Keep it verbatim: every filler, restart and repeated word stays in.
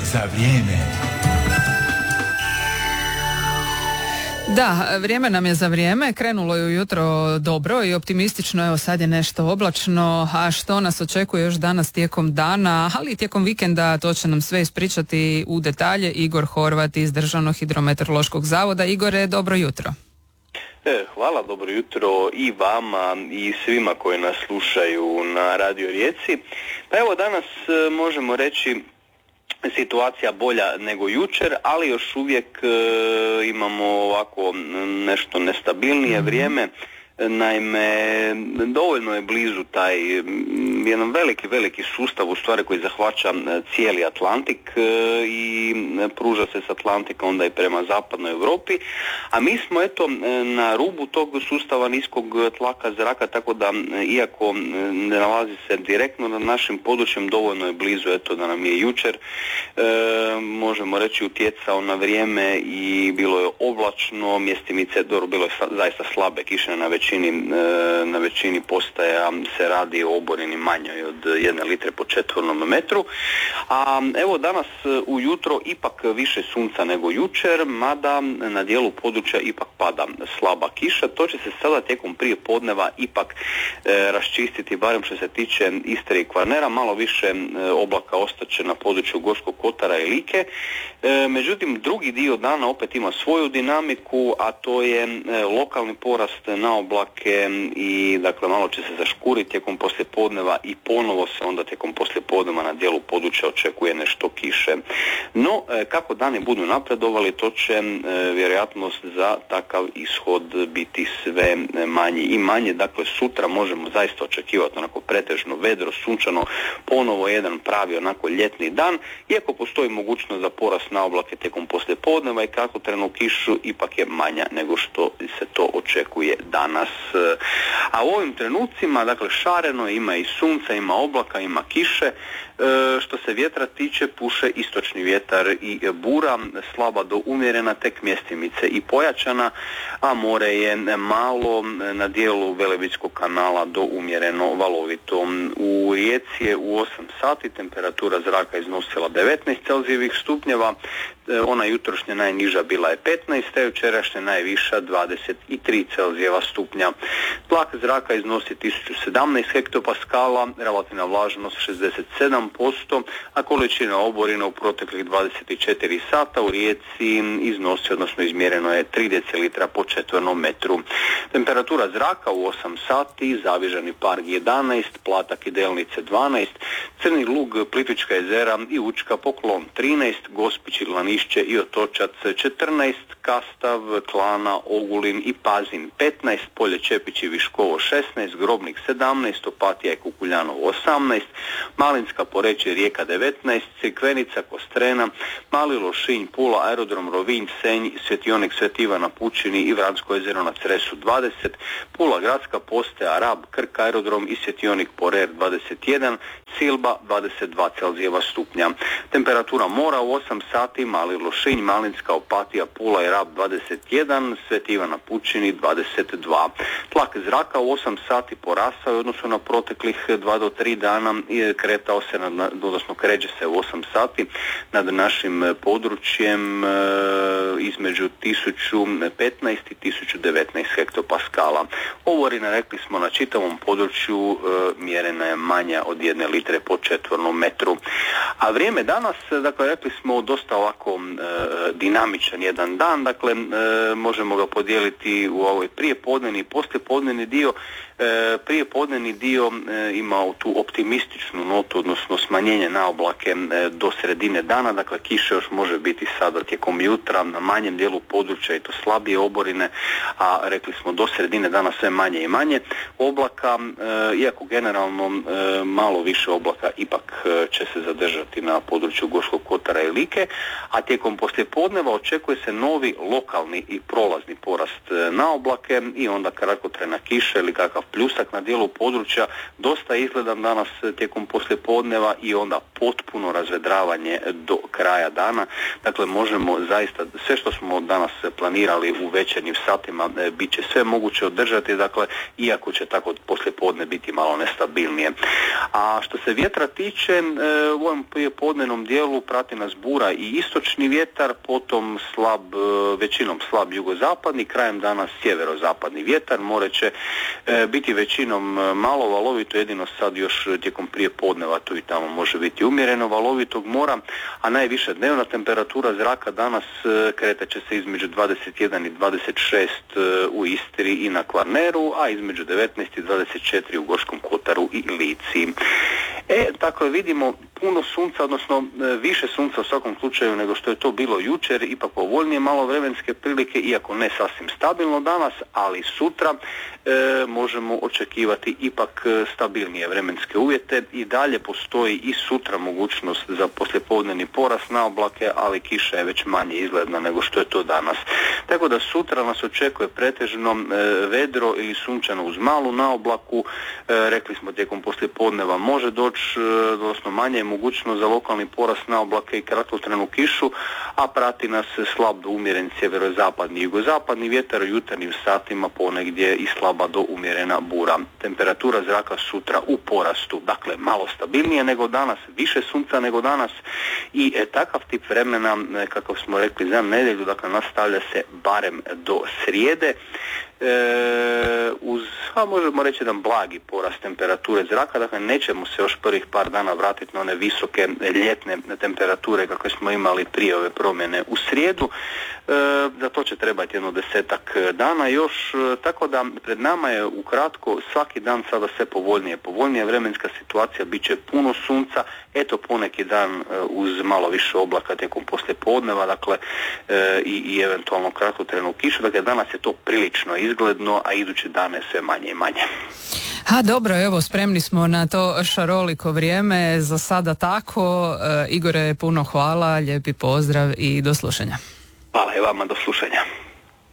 za vrijeme. Da, vrijeme nam je za vrijeme, krenulo je ujutro dobro i optimistično, evo sad je nešto oblačno, a što nas očekuje još danas tijekom dana, ali i tijekom vikenda, to će nam sve ispričati u detalje Igor Horvat iz Državnog hidrometeorološkog zavoda. Igore, dobro jutro. E, hvala, dobro jutro i vama i svima koji nas slušaju na Radio Rijeci. Pa evo danas e, možemo reći situacija bolja nego jučer, ali još uvijek e, imamo ovako nešto nestabilnije vrijeme. Naime, dovoljno je blizu taj jedan veliki, veliki sustav u stvari koji zahvaća cijeli Atlantik i pruža se s Atlantika onda i prema zapadnoj Europi, a mi smo eto na rubu tog sustava niskog tlaka zraka, tako da iako ne nalazi se direktno nad našim područjem, dovoljno je blizu eto da nam je jučer e, možemo reći utjecao na vrijeme i bilo je oblačno, mjestimice, dobro, bilo je zaista slabe kiše na većini na većini postaja se radi o oborini manjoj od jedne litre po četvornom metru, a evo danas ujutro ipak više sunca nego jučer, mada na dijelu područja ipak pada slaba kiša. To će se sada tijekom prije podneva ipak e, raščistiti, barem što se tiče Istre i Kvarnera, malo više e, oblaka ostaće na području Gorskog kotara i Like, e, međutim drugi dio dana opet ima svoju dinamiku, a to je e, lokalni porast na oblake i dakle malo će se zaškuriti tijekom poslijepodneva i ponovo se onda tijekom poslijepodneva na dijelu područja očekuje nešto kiše. No, kako dani budu napredovali, to će vjerojatnost za takav ishod biti sve manji i manje. Dakle, sutra možemo zaista očekivati onako pretežno vedro, sunčano, ponovo jedan pravi onako ljetni dan, iako postoji mogućnost za porast na oblake tijekom poslijepodneva i kratkotrajnu kišu ipak je manja nego što se to očekuje danas. A u ovim trenucima, dakle, šareno, ima i sunca, ima oblaka, ima kiše. E, što se vjetra tiče, puše istočni vjetar i bura, slaba do umjerena, tek mjestimice i pojačana, a more je malo na dijelu Velebitskog kanala do umjereno valovito. U Rijeci je u osam sati temperatura zraka iznosila devetnaest celzijevih stupnjeva, ona jutrošnja najniža bila je petnaest, a jučerašnja najviša dvadeset tri celzijeva stupnja. Tlak zraka iznosi tisuću sedamnaest hektopaskala, relativna vlažnost šezdeset sedam posto, a količina oborina u proteklih dvadeset četiri sata u Rijeci iznosi, odnosno izmjereno je tri decilitra po četvornom metru. Temperatura zraka u osam sati, Zavižani park jedanaest, Platak i Delnice dvanaest, Crni Lug, Plitvička jezera i Učka, Poklon trinaest, Gospić i Lanišće i Otočac četrnaest, Kastav, Klana, Ogulin i Pazin petnaest, Polje Čepić i Viškovo šesnaest, Grobnik sedamnaest, Opatija i Kukuljanovo osamnaest, Malinska, Porečje, Rijeka devetnaest, Crikvenica, Kostrena, Mali Lošinj, Pula, Aerodrom Rovinj, Senj, Svetionik, Sveti Ivan na Pučini i Vransko jezero na Cresu dvadeset, Pula gradska postaja, Rab, Krk aerodrom i Svetionik Porer dvadeset jedan, Silba dvadeset dva celzijeva stupnja. Temperatura mora u osam sati, Mali Lošinj, Malinska, Opatija, Pula i Rab dvadeset jedan, Sveti Ivan na Pučini dvadeset dva. Tlak zraka u osam sati porastao je u odnosu na proteklih dva do tri dana i kretao se, nad, odnosno kreće se u osam sati nad našim područjem e, između tisuću petnaest i tisuću devetnaest hektopaskala. Oborina, rekli smo, na čitavom području e, mjerena je manja od jedne litre po četvornom metru. A vrijeme danas, dakle, rekli smo dosta ovako e, dinamičan jedan dan, dakle, e, možemo ga podijeliti u ovoj prijepodnevni i poslijepodnevni dio. E, prijepodnevni dio e, ima tu optimističnu notu, odnosno smanjenje na oblake e, do sredine dana, dakle kiše još može biti sada tijekom jutra na manjem dijelu područja i to slabije oborine, a rekli smo do sredine dana sve manje i manje oblaka, e, iako generalno e, malo više oblaka ipak e, će se zadržati na području Gorskog kotara i Like, a tijekom poslijepodneva očekuje se novi lokalni i prolazni porast e, na oblake i onda kratkotrajna kiša ili kakav pljusak na dijelu područja, dosta izgledan danas tijekom poslijepodneva i onda potpuno razvedravanje do kraja dana. Dakle, možemo zaista sve što smo danas planirali u večernjim satima e, bit će sve moguće održati, dakle, iako će tako poslijepodne biti malo nestabilnije. A što se vjetra tiče, u ovom prijepodnevnom dijelu prati nas bura i istočni vjetar, potom slab, većinom slab jugozapadni, krajem dana sjeverozapadni vjetar. More će biti većinom malo valovito, jedino sad još tijekom prijepodneva tu i tamo može biti umjereno valovitog mora, a najviša dnevna temperatura zraka danas kretat će se između dvadeset jedan i dvadeset šest u Istri i na Kvarneru, a između devetnaest i dvadeset četiri u Gorskom kotaru i Lici. E, tako vidimo puno sunca, odnosno više sunca u svakom slučaju nego što je to bilo jučer, ipak povoljnije malo vremenske prilike, iako ne sasvim stabilno danas, ali sutra e, možemo očekivati ipak stabilnije vremenske uvjete. I dalje postoji i sutra mogućnost za poslijepodnevni porast na oblake, ali kiša je već manje izgledna nego što je to danas. Tako da sutra nas očekuje pretežno e, vedro ili sunčano uz malu naoblaku, e, rekli smo tijekom poslijepodneva može doći, e, odnosno manje je mogućnost za lokalni porast na oblake i kratkotrajnu kišu, a prati nas slab do umjeren sjeverozapadni i jugozapadni vjetar, u jutarnjim satima ponegdje i slaba do umjerena bura. Temperatura zraka sutra u porastu, dakle malo stabilnije nego danas, više sunca nego danas i e, takav tip vremena, e, kako smo rekli za nedjelju, dakle nastavlja se barem do srijede. E, uz, a možemo reći jedan blagi porast temperature zraka, dakle nećemo se još prvih par dana vratiti na one visoke ljetne temperature kakve smo imali prije ove promjene u srijedu. E, za to će trebati jedno desetak dana još, e, tako da pred nama je ukratko svaki dan sada sve povoljnije. Povoljnija vremenska situacija, bit će puno sunca, eto poneki dan e, uz malo više oblaka tijekom poslijepodneva, dakle e, i, i eventualno kratkotrajnu kišu, dakle danas je to prilično izgledno, a iduće dane sve manje i manje. Ha, dobro, evo, spremni smo na to šaroliko vrijeme, za sada tako. E, Igore, puno hvala, lijepi pozdrav i do slušanja. Hvala i vama, do slušanja.